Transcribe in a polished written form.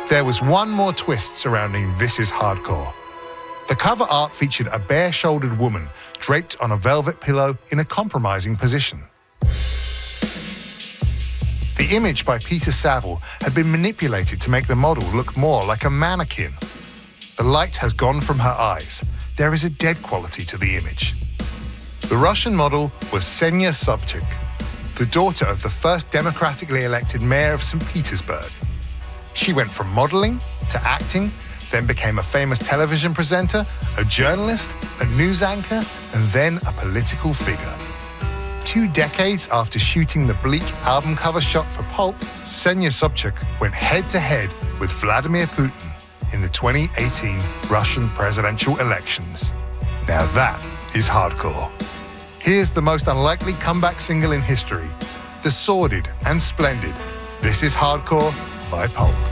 There was one more twist surrounding This Is Hardcore. The cover art featured a bare-shouldered woman draped on a velvet pillow in a compromising position. The image by Peter Saville had been manipulated to make the model look more like a mannequin. The light has gone from her eyes. There is a dead quality to the image. The Russian model was Ksenia Sobchak, the daughter of the first democratically elected mayor of St. Petersburg. She went from modeling to acting, then became a famous television presenter, a journalist, a news anchor, and then a political figure. 2 decades after shooting the bleak album cover shot for Pulp, Ksenia Sobchak went head-to-head with Vladimir Putin in the 2018 Russian presidential elections. Now that is hardcore. Here's the most unlikely comeback single in history, the sordid and splendid This Is Hardcore by Pulp.